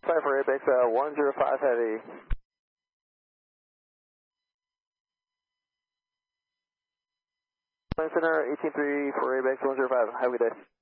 Fire for Apex 105 Heavy. Center 18-3 for Apex 105. Have a good day.